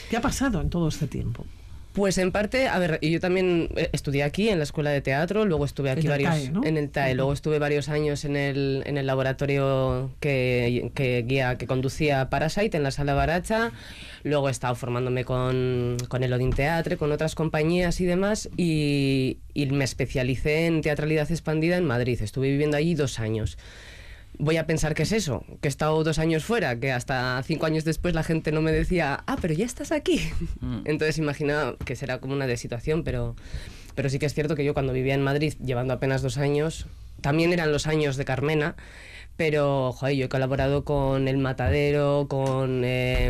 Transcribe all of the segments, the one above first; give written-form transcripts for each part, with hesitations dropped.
¿Qué ha pasado en todo este tiempo? Pues en parte, a ver, yo también estudié aquí en la Escuela de Teatro, luego estuve aquí en el TAE, luego estuve varios años en el laboratorio que conducía Parasite en la Sala Baracha, luego he estado formándome con el Odin Teatre, con otras compañías y demás, y me especialicé en teatralidad expandida en Madrid, estuve viviendo allí 2 años. Voy a pensar que es eso, que he estado 2 años fuera, que hasta 5 años después la gente no me decía, pero ya estás aquí. Entonces imagina que será como una desituación, pero sí que es cierto que yo cuando vivía en Madrid, llevando apenas 2 años, también eran los años de Carmena, pero joder, yo he colaborado con El Matadero, con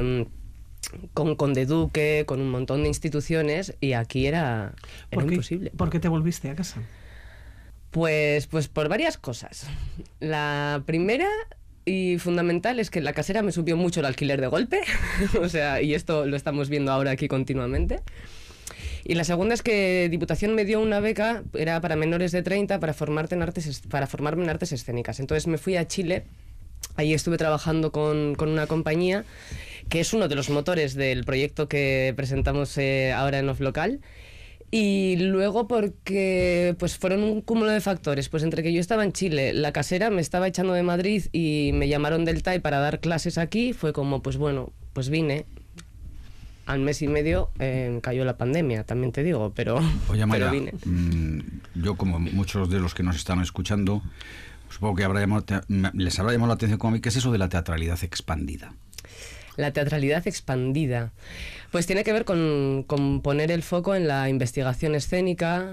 Conde Duque, con un montón de instituciones, y aquí era imposible. ¿Por qué te volviste a casa? Pues por varias cosas. La primera y fundamental es que la casera me subió mucho el alquiler de golpe, o sea, y esto lo estamos viendo ahora aquí continuamente. Y la segunda es que Diputación me dio una beca, era para menores de 30, para formarme en artes escénicas. Entonces me fui a Chile, ahí estuve trabajando con una compañía que es uno de los motores del proyecto que presentamos ahora en Off Local. Y luego porque pues fueron un cúmulo de factores, pues entre que yo estaba en Chile, la casera me estaba echando de Madrid y me llamaron del TAE para dar clases aquí, fue como pues bueno, pues vine. Al mes y medio cayó la pandemia, también te digo, pero, Oye, Amaya, pero vine. Yo, como muchos de los que nos están escuchando, supongo que les habrá llamado la atención como a mí, ¿qué es eso de la teatralidad expandida? La teatralidad expandida, pues tiene que ver con poner el foco en la investigación escénica,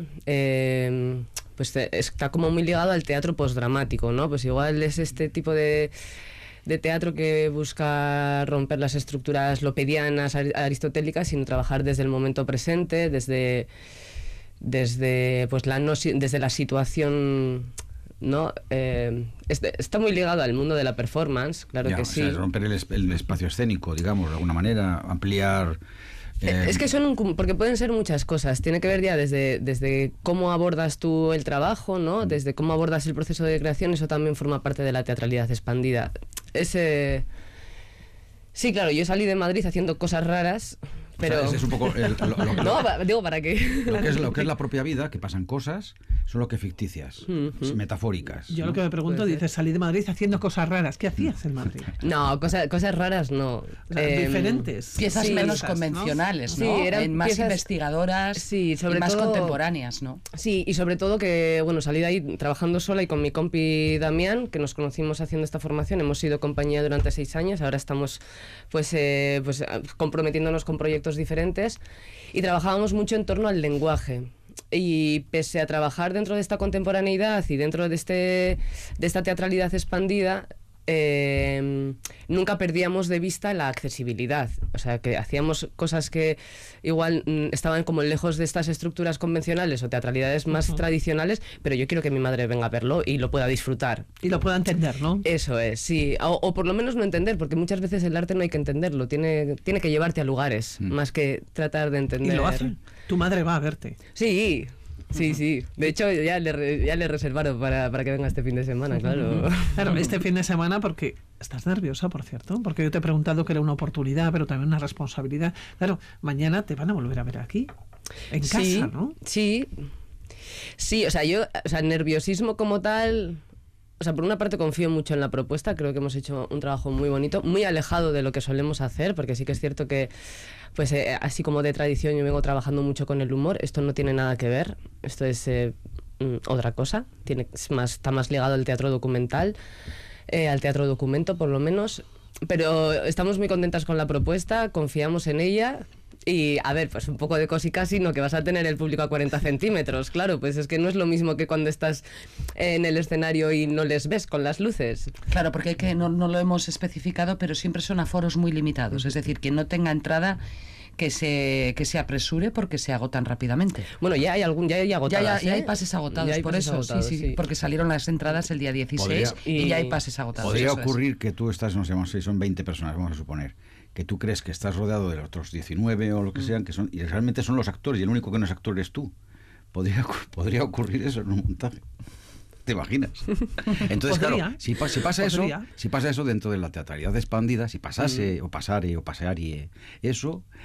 pues está como muy ligado al teatro postdramático, ¿no? Pues igual es este tipo de teatro que busca romper las estructuras lopedianas, aristotélicas, sino trabajar desde el momento presente, desde la situación, ¿no? Está muy ligado al mundo de la performance, claro que sí. O sea, romper el espacio escénico, digamos, de alguna manera, ampliar... Es que porque pueden ser muchas cosas. Tiene que ver ya desde cómo abordas tú el trabajo, ¿no? Desde cómo abordas el proceso de creación, eso también forma parte de la teatralidad expandida. Sí, claro, yo salí de Madrid haciendo cosas raras, pero... O sea, ese es un poco... digo, ¿para qué? Lo que es la propia vida, que pasan cosas, son lo que ficticias, metafóricas. Yo lo que me pregunto, dices, salí de Madrid haciendo cosas raras. ¿Qué hacías en Madrid? No, cosas raras no. O sea, diferentes. Piezas menos convencionales, ¿no? Sí, eran más piezas investigadoras, sí, sobre y más todo, contemporáneas, ¿no? Sí, y sobre todo que, bueno, salí de ahí trabajando sola y con mi compi Damián, que nos conocimos haciendo esta formación, hemos sido compañía durante 6 años, ahora estamos pues comprometiéndonos con proyectos diferentes y trabajábamos mucho en torno al lenguaje. Y pese a trabajar dentro de esta contemporaneidad y dentro de esta teatralidad expandida, nunca perdíamos de vista la accesibilidad. O sea, que hacíamos cosas que igual estaban como lejos de estas estructuras convencionales o teatralidades más tradicionales, pero yo quiero que mi madre venga a verlo y lo pueda disfrutar. Y lo pueda entender, ¿no? Eso es, sí. O por lo menos no entender, porque muchas veces el arte no hay que entenderlo, tiene que llevarte a lugares, más que tratar de entender. ¿Y lo hace? Tu madre va a verte. Sí. Sí. De hecho, ya le reservaron para que venga este fin de semana, claro. Claro, este fin de semana, porque estás nerviosa, por cierto, porque yo te he preguntado que era una oportunidad, pero también una responsabilidad. Claro, mañana te van a volver a ver aquí, en casa, ¿no? Sí, o sea, nerviosismo como tal... O sea, por una parte confío mucho en la propuesta, creo que hemos hecho un trabajo muy bonito, muy alejado de lo que solemos hacer, porque sí que es cierto que, pues así como de tradición yo vengo trabajando mucho con el humor, esto no tiene nada que ver, esto es otra cosa, está más ligado al teatro documental, al teatro documento por lo menos, pero estamos muy contentas con la propuesta, confiamos en ella. Y a ver, pues un poco de casi, no que vas a tener el público a 40 centímetros, claro, pues es que no es lo mismo que cuando estás en el escenario y no les ves con las luces. Claro, porque no lo hemos especificado, pero siempre son aforos muy limitados, es decir, quien no tenga entrada que se apresure porque se agotan rápidamente. Bueno, ya hay agotadas. Ya hay pases agotados, hay por pases eso, agotados, sí, porque salieron las entradas el día 16 y ya hay pases agotados. Podría ocurrir que tú estás, no sé, si son 20 personas, vamos a suponer, que tú crees que estás rodeado de los otros 19 o lo que sean, y realmente son los actores y el único que no es actor eres tú. Podría ocurrir eso en un montaje. ¿Te imaginas? Entonces, claro, si pasa eso dentro de la teatralidad expandida, si pasase o pasearie eso,